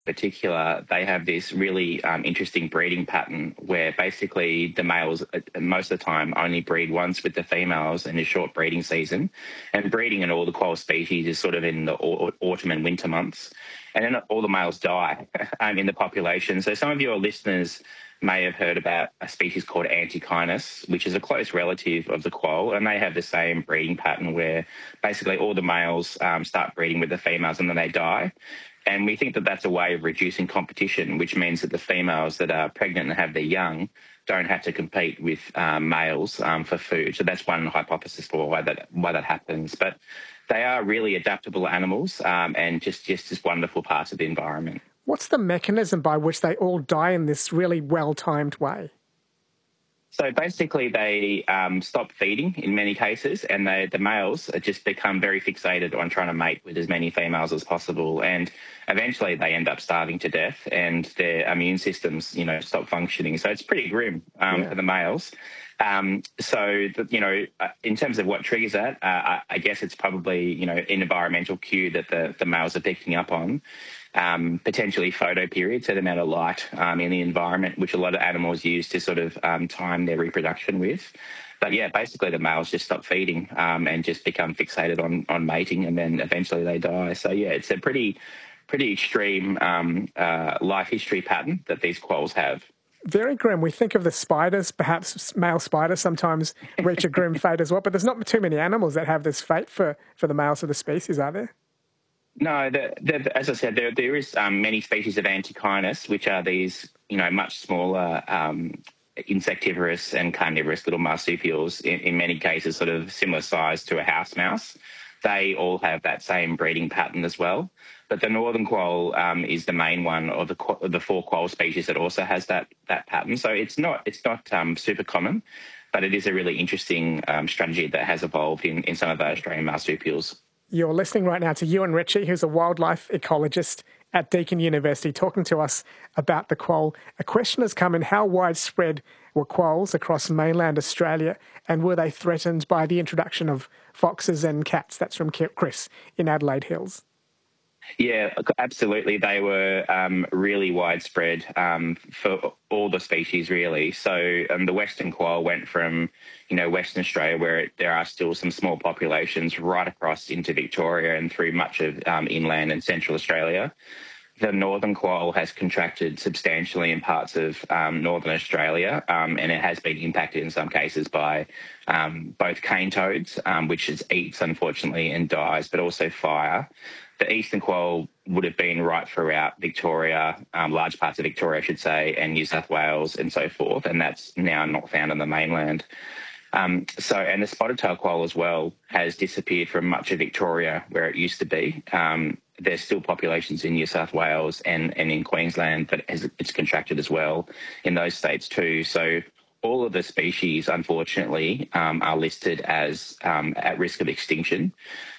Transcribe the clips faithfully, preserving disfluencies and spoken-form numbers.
particular, they have this really um, interesting breeding pattern where basically the males uh, most of the time only breed once with the females in a short breeding season. And breeding in all the quail species is sort of in the au- autumn and winter months. And then all the males die um, in the population. So some of your listeners may have heard about a species called Antechinus, which is a close relative of the quail, and they have the same breeding pattern where basically all the males um, start breeding with the females and then they die. And we think that that's a way of reducing competition, which means that the females that are pregnant and have their young don't have to compete with um, males um, for food. So that's one hypothesis for why that why that happens. But they are really adaptable animals um, and just, just just wonderful parts of the environment. What's the mechanism by which they all die in this really well-timed way? So basically they um, stop feeding in many cases, and they, the males just become very fixated on trying to mate with as many females as possible. And eventually they end up starving to death and their immune systems, you know, stop functioning. So it's pretty grim um, yeah. for the males. Um, so, the, you know, in terms of what triggers that, uh, I, I guess it's probably, you know, an environmental cue that the, the males are picking up on. Um, potentially photoperiods, so the amount of light um, in the environment, which a lot of animals use to sort of um, time their reproduction with. But yeah, basically the males just stop feeding um, and just become fixated on on mating, and then eventually they die. So yeah, it's a pretty pretty extreme um, uh, life history pattern that these quolls have. Very grim. We think of the spiders, perhaps male spiders sometimes reach a grim fate as well, but there's not too many animals that have this fate for, for the males of the species, are there? No, the, the, as I said, there there is um, many species of Antechinus, which are these, you know, much smaller um, insectivorous and carnivorous little marsupials, in, in many cases sort of similar size to a house mouse. They all have that same breeding pattern as well. But the northern quoll um, is the main one of the of the four quoll species that also has that that pattern. So it's not it's not um, super common, but it is a really interesting um, strategy that has evolved in, in some of our Australian marsupials. You're listening right now to Euan Ritchie, who's a wildlife ecologist at Deakin University, talking to us about the quoll. A question has come in: how widespread were quolls across mainland Australia, and were they threatened by the introduction of foxes and cats? That's from Chris in Adelaide Hills. Yeah, absolutely. They were um, really widespread um, for all the species, really. So um, the western quoll went from, you know, Western Australia, where it, there are still some small populations, right across into Victoria and through much of um, inland and central Australia. The northern quoll has contracted substantially in parts of um, northern Australia, um, and it has been impacted in some cases by um, both cane toads, um, which it eats, unfortunately, and dies, but also fire. The eastern quoll would have been right throughout Victoria, um, large parts of Victoria, I should say, and New South Wales and so forth, and that's now not found on the mainland. Um, so, and the spotted tail quoll as well has disappeared from much of Victoria where it used to be. Um, there's still populations in New South Wales and, and in Queensland, but it's contracted as well in those states too. So all of the species, unfortunately, um, are listed as um, at risk of extinction.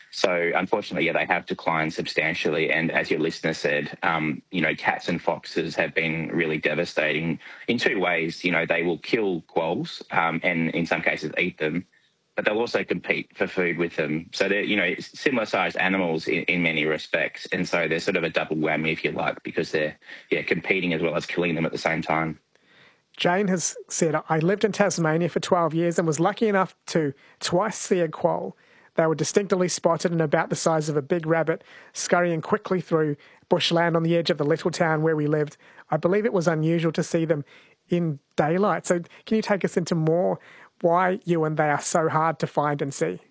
So unfortunately, yeah, they have declined substantially. And as your listener said, um, you know, cats and foxes have been really devastating in two ways. You know, they will kill quolls um, and in some cases eat them, but they'll also compete for food with them. So they're, you know, similar sized animals in, in many respects. And so they're sort of a double whammy, if you like, because they're, yeah, competing as well as killing them at the same time. Jane has said, I lived in Tasmania for twelve years and was lucky enough to twice see a quoll. They were distinctly spotted and about the size of a big rabbit, scurrying quickly through bushland on the edge of the little town where we lived. I believe it was unusual to see them in daylight. So can you take us into more why you and they are so hard to find and see?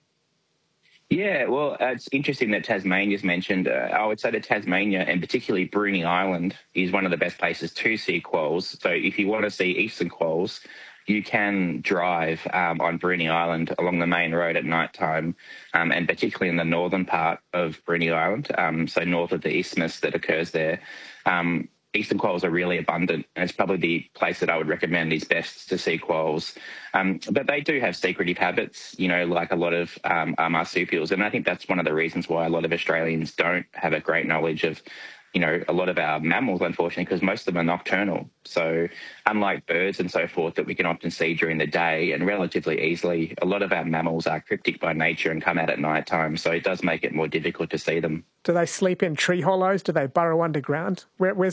Yeah, well, uh, it's interesting that Tasmania's mentioned. Uh, I would say that Tasmania, and particularly Bruny Island, is one of the best places to see quolls. So if you want to see eastern quolls, you can drive um, on Bruny Island along the main road at night time, um, and particularly in the northern part of Bruny Island, um, so north of the isthmus that occurs there. Um, eastern quolls are really abundant, and it's probably the place that I would recommend is best to see quolls. Um, but they do have secretive habits, you know, like a lot of um, marsupials, and I think that's one of the reasons why a lot of Australians don't have a great knowledge of you know, a lot of our mammals, unfortunately, because most of them are nocturnal. So unlike birds and so forth that we can often see during the day and relatively easily, a lot of our mammals are cryptic by nature and come out at night time. So it does make it more difficult to see them. Do they sleep in tree hollows? Do they burrow underground? Where, where's